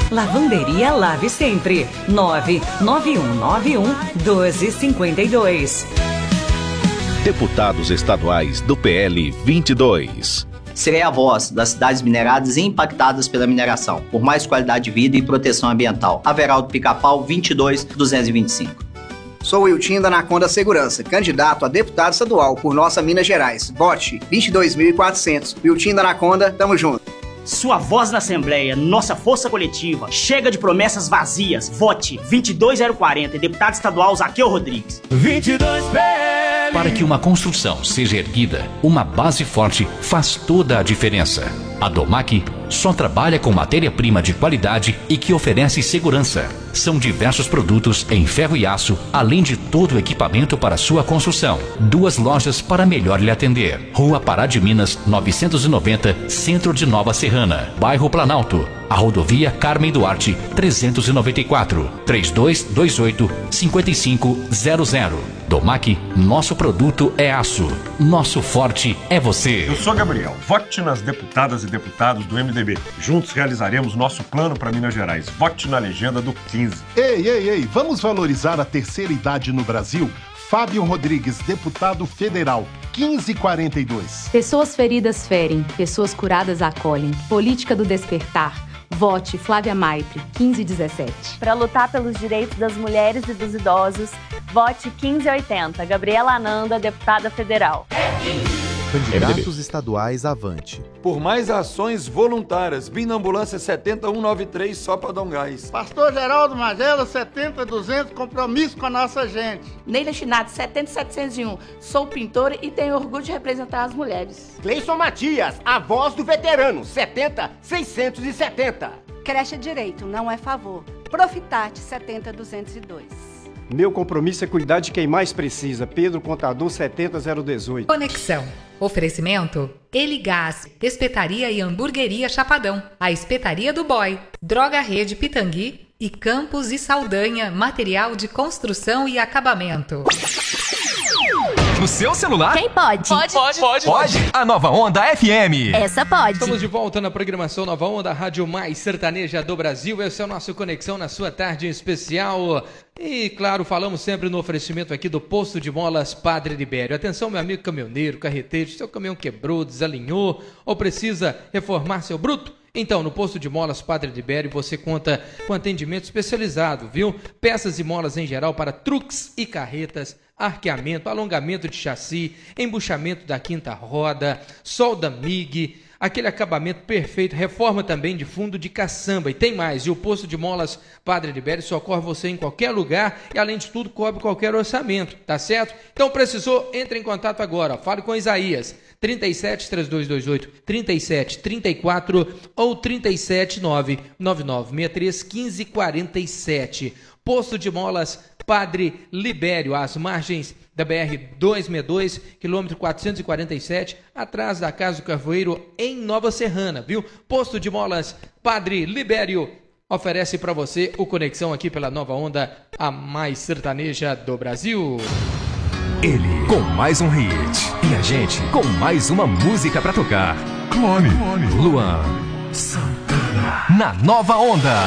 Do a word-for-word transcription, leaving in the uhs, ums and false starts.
Lavanderia Lave Sempre. nove nove um nove um dois cinco dois. Deputados estaduais do P L vinte e dois. Serei a voz das cidades mineradas e impactadas pela mineração, por mais qualidade de vida e proteção ambiental. Averaldo Pica-Pau, vinte e dois, duzentos e vinte e cinco. Sou Wiltinho da Anaconda Segurança, candidato a deputado estadual por nossa Minas Gerais. Vote vinte e dois mil e quatrocentos. Wiltinho da Anaconda, tamo junto. Sua voz na Assembleia, nossa força coletiva. Chega de promessas vazias. Vote vinte e dois mil e quarenta, deputado estadual Zaqueu Rodrigues. vinte e dois P L. Para que uma construção seja erguida, uma base forte faz toda a diferença. A Domac só trabalha com matéria-prima de qualidade e que oferece segurança. São diversos produtos em ferro e aço, além de todo o equipamento para sua construção. Duas lojas para melhor lhe atender. Rua Pará de Minas, novecentos e noventa, Centro de Nova Serrana. Bairro Planalto. A rodovia Carmen Duarte, trezentos e noventa e quatro, trinta e dois vinte e oito, cinquenta e cinco zero zero. Domac, nosso produto é aço. Nosso forte é você. Eu sou Gabriel. Vote nas deputadas e deputados do M D B. Juntos realizaremos nosso plano para Minas Gerais. Vote na legenda do quinze. Ei, ei, ei, vamos valorizar a terceira idade no Brasil? Fábio Rodrigues, deputado federal, quinze quarenta e dois. Pessoas feridas ferem, pessoas curadas acolhem. Política do despertar. Vote Flávia Maipre, quinze dezessete. Para lutar pelos direitos das mulheres e dos idosos, vote quinze oitenta. Gabriela Ananda, deputada federal. Candidatos estaduais avante. Por mais ações voluntárias, vim na ambulância setenta um nove três só para dar um gás. Pastor Geraldo Magela, setenta duzentos, compromisso com a nossa gente. Neila Chinado, setenta setecentos e um, sou pintora e tenho orgulho de representar as mulheres. Cleison Matias, a voz do veterano, setenta seiscentos e setenta. Creche Direito, não é favor. Profitate, setenta duzentos e dois. Meu compromisso é cuidar de quem mais precisa. Pedro Contador, setenta zero dezoito. Conexão. Oferecimento: Eligás, Espetaria e Hamburgueria Chapadão, a Espetaria do Boy, Droga Rede Pitangui e Campos e Saldanha, material de construção e acabamento. No seu celular? Quem pode? Pode, pode, pode. Pode. A Nova Onda F M. Essa pode. Estamos de volta na programação Nova Onda, a rádio mais sertaneja do Brasil. Esse é o nosso Conexão na sua tarde especial. E, claro, falamos sempre no oferecimento aqui do Posto de Molas Padre Libério. Atenção, meu amigo caminhoneiro, carreteiro, seu caminhão quebrou, desalinhou ou precisa reformar seu bruto? Então, no Posto de Molas Padre Libério você conta com atendimento especializado, viu? Peças e molas em geral para truques e carretas, arqueamento, alongamento de chassi, embuchamento da quinta roda, solda M I G, aquele acabamento perfeito, reforma também de fundo de caçamba. E tem mais, e o Posto de Molas Padre Libério socorre você em qualquer lugar e, além de tudo, cobre qualquer orçamento, tá certo? Então, precisou? Entre em contato agora, fale com Isaías, trinta e sete, três dois dois oito, trinta e sete, trinta e quatro ou trinta e sete, nove nove nove seis três, quinze quarenta e sete. Posto de Molas Padre Libério, às margens da B R duzentos e sessenta e dois, quilômetro quatrocentos e quarenta e sete, atrás da Casa do Carvoeiro, em Nova Serrana, viu? Posto de Molas Padre Libério oferece para você o Conexão aqui pela Nova Onda, a mais sertaneja do Brasil. Ele com mais um hit e a gente com mais uma música pra tocar. Clone, Luan Santana na Nova Onda.